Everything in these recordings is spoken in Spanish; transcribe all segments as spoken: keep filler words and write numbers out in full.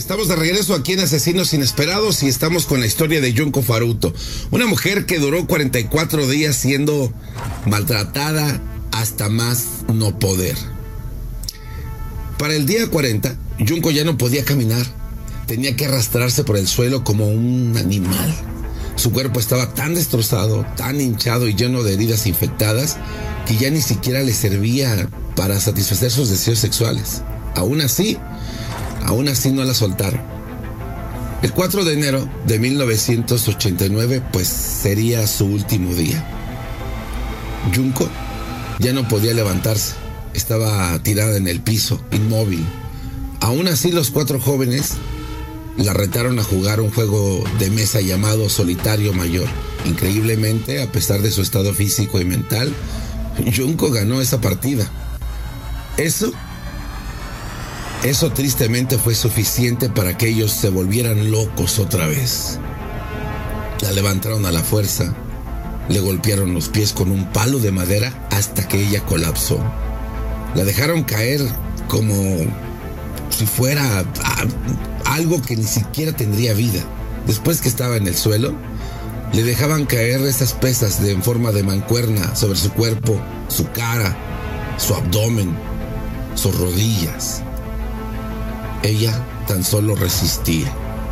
Estamos de regreso aquí en Asesinos Inesperados y estamos con la historia de Junko Furuta, una mujer que duró cuarenta y cuatro días siendo maltratada hasta más no poder. Para el día cuarenta, Junko ya no podía caminar, tenía que arrastrarse por el suelo como un animal. Su cuerpo estaba tan destrozado, tan hinchado y lleno de heridas infectadas que ya ni siquiera le servía para satisfacer sus deseos sexuales. Aún así, aún así no la soltaron. El cuatro de enero de mil novecientos ochenta y nueve, pues sería su último día. Junko ya no podía levantarse, estaba tirada en el piso, inmóvil. Aún así, los cuatro jóvenes la retaron a jugar un juego de mesa llamado Solitario Mayor. Increíblemente, a pesar de su estado físico y mental, Junko ganó esa partida. Eso, eso tristemente fue suficiente para que ellos se volvieran locos otra vez. La levantaron a la fuerza, le golpearon los pies con un palo de madera hasta que ella colapsó. La dejaron caer como si fuera a, algo que ni siquiera tendría vida. Después que estaba en el suelo, le dejaban caer esas pesas de, en forma de mancuerna sobre su cuerpo, su cara, su abdomen, sus rodillas. Ella tan solo resistía.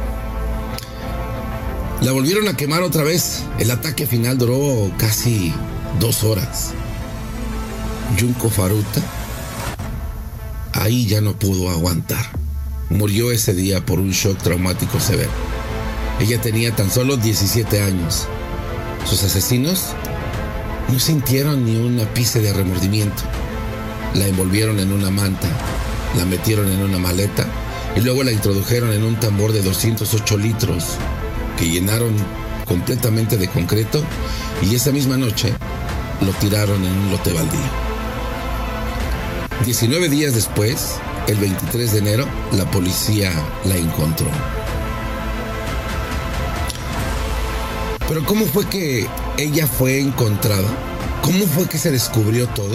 La volvieron a quemar otra vez. El ataque final duró casi dos horas. Junko Furuta ahí ya no pudo aguantar. Murió ese día por un shock traumático severo. Ella tenía tan solo diecisiete años. Sus asesinos no sintieron ni un ápice de remordimiento. La envolvieron en una manta, la metieron en una maleta y luego la introdujeron en un tambor de doscientos ocho litros que llenaron completamente de concreto y esa misma noche lo tiraron en un lote baldío. diecinueve días después, el veintitrés de enero, la policía la encontró. Pero ¿cómo fue que ella fue encontrada? ¿Cómo fue que se descubrió todo?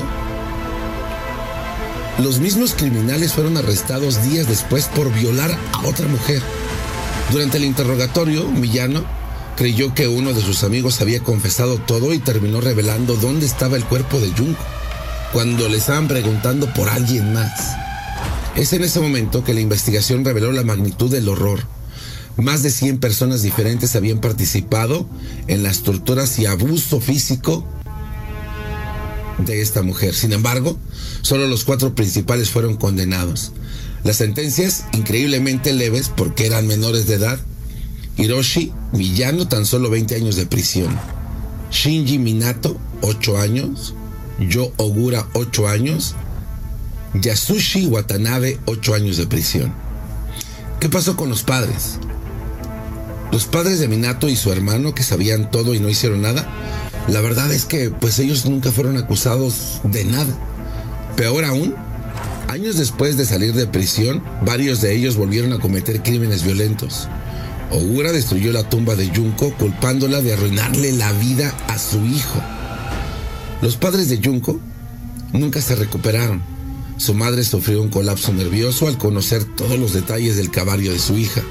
Los mismos criminales fueron arrestados días después por violar a otra mujer. Durante el interrogatorio, Miyano creyó que uno de sus amigos había confesado todo y terminó revelando dónde estaba el cuerpo de Junko, cuando le estaban preguntando por alguien más. Es en ese momento que la investigación reveló la magnitud del horror. Más de cien personas diferentes habían participado en las torturas y abuso físico de esta mujer. Sin embargo, solo los cuatro principales fueron condenados. Las sentencias, increíblemente leves porque eran menores de edad. Hiroshi Miyano, tan solo veinte años de prisión. Shinji Minato, ocho años. Yo Ogura, ocho años. Yasushi Watanabe, ocho años de prisión. ¿Qué pasó con los padres? Los padres de Minato y su hermano, que sabían todo y no hicieron nada, la verdad es que pues ellos nunca fueron acusados de nada. Peor aún, años después de salir de prisión, varios de ellos volvieron a cometer crímenes violentos. Ogura destruyó la tumba de Junko, culpándola de arruinarle la vida a su hijo. Los padres de Junko nunca se recuperaron. Su madre sufrió un colapso nervioso al conocer todos los detalles del calvario de su hija.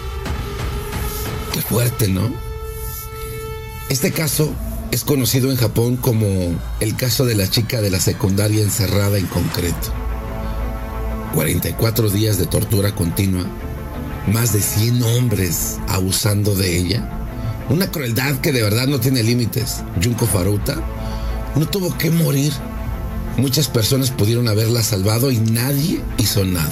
Qué fuerte, ¿no? Este caso es conocido en Japón como el caso de la chica de la secundaria encerrada en concreto. cuarenta y cuatro días de tortura continua, más de cien hombres abusando de ella. Una crueldad que de verdad no tiene límites. Junko Furuta no tuvo que morir. Muchas personas pudieron haberla salvado y nadie hizo nada.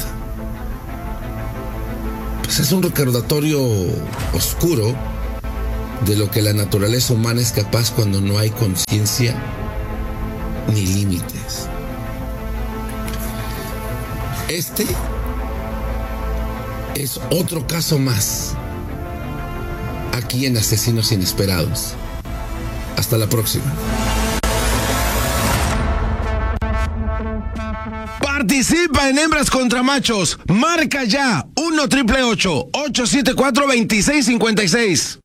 Pues es un recordatorio oscuro de lo que la naturaleza humana es capaz cuando no hay conciencia ni límites. Este es otro caso más aquí en Asesinos Inesperados. Hasta la próxima. Participa en Hembras contra Machos. Marca ya uno triple ocho, ocho siete cuatro, dos seis cinco seis.